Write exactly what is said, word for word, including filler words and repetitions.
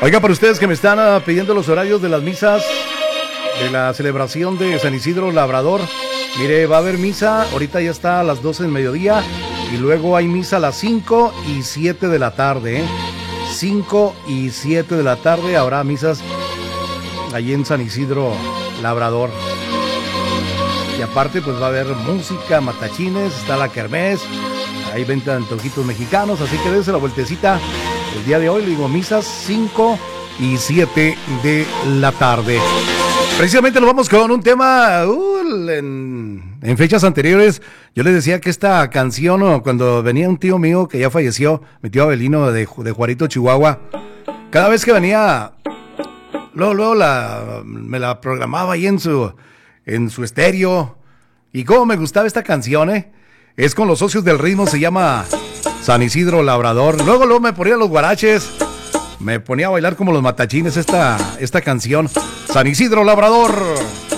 Oiga, para ustedes que me están uh, pidiendo los horarios de las misas de la celebración de San Isidro Labrador, mire, va a haber misa, ahorita ya está a las doce del mediodía, y luego hay misa a las cinco y siete de la tarde, ¿eh? cinco y siete de la tarde habrá misas allí en San Isidro Labrador. Y aparte, pues va a haber música, matachines, está la kermés, hay venta de antojitos mexicanos, así que dése la vueltecita el día de hoy. Le digo, misas cinco y siete de la tarde. Precisamente nos vamos con un tema uh, en, en fechas anteriores. Yo les decía que esta canción, oh, cuando venía un tío mío que ya falleció, mi tío Abelino de, de Juarito, Chihuahua, cada vez que venía, luego, luego la, me la programaba ahí en su, en su estéreo. Y cómo me gustaba esta canción, ¿eh? Es con los Socios del Ritmo, se llama San Isidro Labrador. Luego, luego me ponía los guaraches, me ponía a bailar como los matachines esta, esta canción, San Isidro Labrador.